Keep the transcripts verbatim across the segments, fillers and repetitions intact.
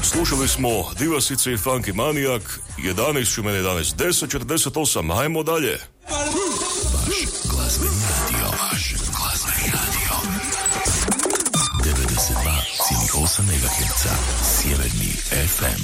Slušali smo Divasice i Funky Manijak, jedanaest ću mene jedanaest, deset četrdeset osam, hajmo dalje. Vaš glazbeni radio, vaš glazbeni radio. devedeset dva zarez osam megaherca, Sjeverni ef em.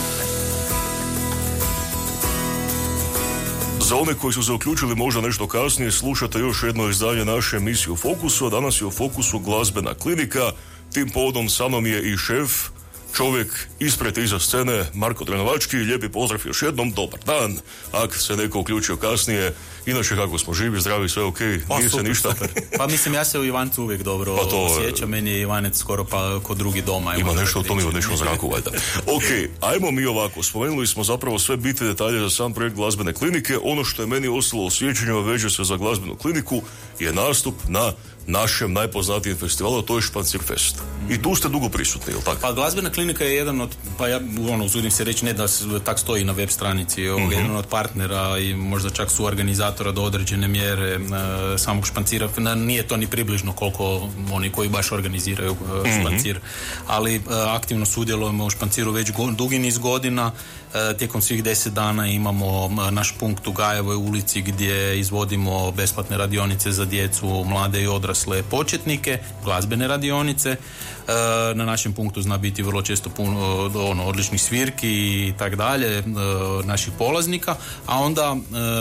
Za one koji su se uključili možda nešto kasnije, slušate još jedno izdanje naše emisije u Fokusu, a danas je u Fokusu glazbena klinika. Tim povodom sa mnom je i šef, čovjek ispred i iza scene, Marko Drenovački. Lijepi pozdrav još jednom, dobar dan. Ako se neko uključio kasnije, inače kako smo živi, zdravi, sve ok, pa, nije super, se ništa. Super. Pa mislim, ja se u Ivancu uvijek dobro pa to, osjećam, meni je Ivanec skoro pa kod drugi doma. Ima nešto o tom, ima nešto o zraku, valjda. Ok, ajmo mi ovako, spomenuli smo zapravo sve bitne detalje za sam projekt glazbene klinike. Ono što je meni ostalo u sjećanju, veže se za glazbenu kliniku, je nastup na našem najpoznatijem festivalu, to je Špancir Fest. I tu ste dugo prisutni, jel tako? Pa glazbena klinika je jedan od, pa ja ono, uzudim se reći, ne da tak stoji na web stranici, je mm-hmm. jedan od partnera i možda čak su organizatora do određene mjere uh, samog Špancira. Nije to ni približno koliko oni koji baš organiziraju uh, mm-hmm. Špancir, ali uh, aktivno sudjelujemo u Španciru već go, dugi niz godina. Uh, tijekom svih deset dana imamo uh, naš punkt u Gajevoj ulici gdje izvodimo besplatne radionice za djecu, mlade i odrasle početnike, glazbene radionice. Na našem punktu zna biti vrlo često puno ono, odličnih svirki i tak dalje, naših polaznika, a onda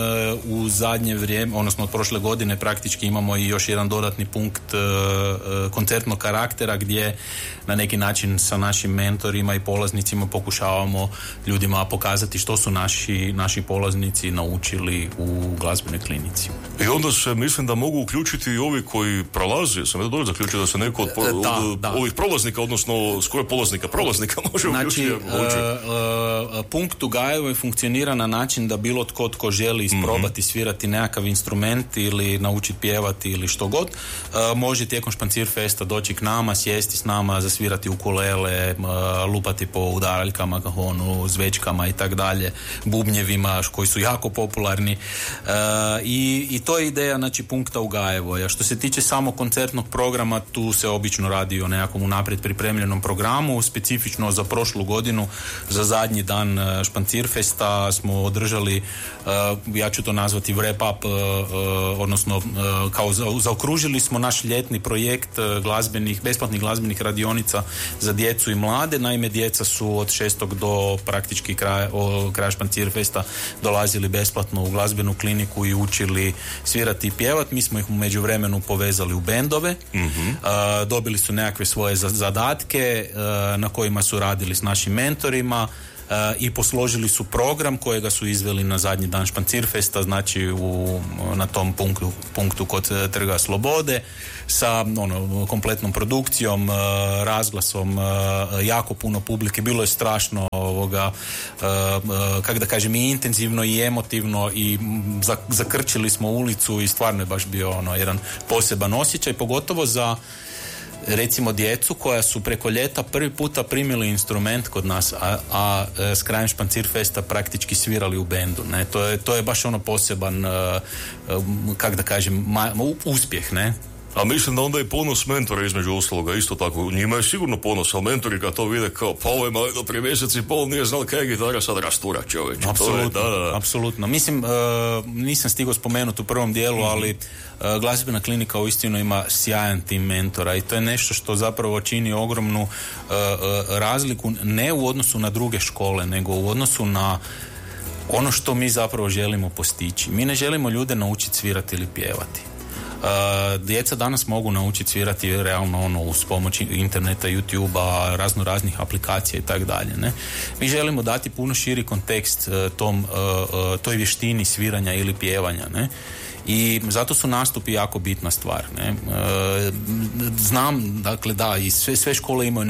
u zadnje vrijeme, odnosno od prošle godine praktički imamo i još jedan dodatni punkt koncertnog karaktera gdje na neki način sa našim mentorima i polaznicima pokušavamo ljudima pokazati što su naši, naši polaznici naučili u glazbenoj klinici. I onda se mislim da mogu uključiti i ovi koji prolaze, sam ja dobro zaključio da se neko od, da, od da. ovih prolaznika, odnosno skoro polaznika, prolaznika može uključiti. Znači, uh, uh, punkt u Gajevoj funkcionira na način da bilo tko tko želi isprobati mm-hmm. svirati nekakav instrument ili naučiti pjevati ili što god, uh, može tijekom Špancir Festa doći k nama, sjesti s nama, zasvirati ukulele, uh, lupati po udaraljkama, kahonu, zvečkama i tak dalje, bubnjevima koji su jako popularni. Uh, i, I to je ideja, znači, punkta u Gajevoj. A što se tiče samo koncertnog programa, tu se obično radi o nekakvom unaprijed pripremljenom programu. Specifično za prošlu godinu, za zadnji dan Špancirfesta smo održali, ja ću to nazvati wrap up, odnosno kao zaokružili smo naš ljetni projekt glazbenih, besplatnih glazbenih radionica za djecu i mlade. Naime, djeca su od šestog do praktički kraja, kraja Špancirfesta dolazili besplatno u glazbenu kliniku i učili svirati i pjevati. Mi smo ih u međuvremenu povezali u bendove. Mm-hmm. Dobili su nekakve svoje zadatke na kojima su radili s našim mentorima i posložili su program kojega su izveli na zadnji dan Špancirfesta, znači u, na tom punktu, punktu kod Trga Slobode, sa ono, kompletnom produkcijom, razglasom, jako puno publike. Bilo je strašno ovoga, kako da kažem, i intenzivno i emotivno i zakrčili smo ulicu i stvarno je baš bio ono, jedan poseban osjećaj, pogotovo za recimo djecu koja su preko ljeta prvi puta primili instrument kod nas, a, a s krajem Špancirfesta praktički svirali u bendu. Ne? To je, to je baš ono poseban, kako da kažem, ma, uspjeh, ne? A mislim da onda je ponos mentora između ostaloga, isto tako. Njima je sigurno ponos, ali mentori kad to vide kao, pa ovo je malo prije mjeseci i pol, nije znali kaj je gitara, sad rastura čovječ. Apsolutno, da, da. apsolutno. Mislim, uh, nisam stigao spomenuti u prvom dijelu, mm-hmm. ali uh, glazbena klinika uistinu ima sjajan tim mentora i to je nešto što zapravo čini ogromnu uh, uh, razliku, ne u odnosu na druge škole, nego u odnosu na ono što mi zapravo želimo postići. Mi ne želimo ljude naučiti svirati ili pjevati. Uh, djeca danas mogu naučiti svirati realno ono uz pomoć interneta, YouTubea, razno raznih aplikacija i tako dalje, ne? Mi želimo dati puno širi kontekst uh, tom, uh, uh, toj vještini sviranja ili pjevanja, ne? I zato su nastupi jako bitna stvar, ne? Uh, znam, dakle, da, i sve, sve škole imaju